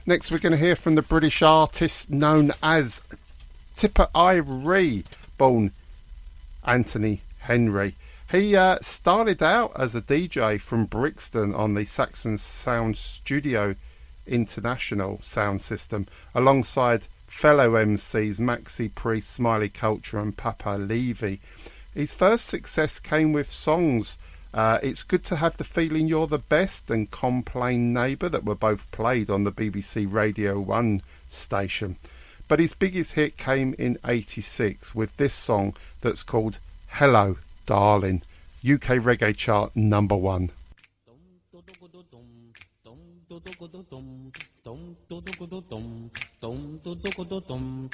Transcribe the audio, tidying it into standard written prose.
Next, we're going to hear from the British artist known as Tipper Irie, born Anthony Henry. He started out as a DJ from Brixton on the Saxon Sound Studio International sound system, alongside fellow MCs Maxi Priest, Smiley Culture and Papa Levy. His first success came with songs It's Good to Have the Feeling You're the Best and Complain Neighbour, that were both played on the BBC Radio 1 station. But his biggest hit came in '86 with this song that's called Hello Darling, UK Reggae Chart #1. Dum